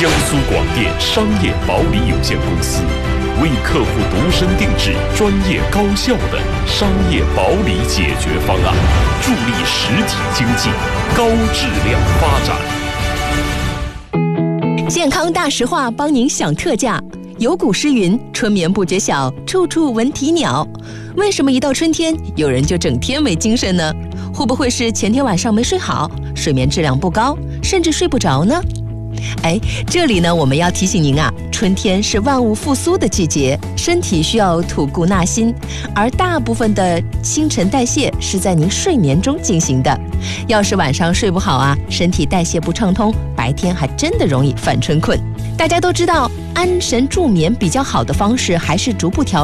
江苏广电商业保理有限公司为客户度身定制、专业高效的商业保理解决方案，助力实体经济高质量发展。 健康大实话帮您享特价。有古诗云：春眠不觉晓，处处闻啼鸟。为什么一到春天，有人就整天没精神呢？会不会是前天晚上没睡好，睡眠质量不高，甚至睡不着呢？这里呢，我们要提醒您啊，春天是万物复苏的季节，身体需要吐故纳新，而大部分的新陈代谢是在您睡眠中进行的。要是晚上睡不好啊，身体代谢不畅通，白天还真的容易犯春困。大家都知道，安神助眠比较好的方式还是逐步调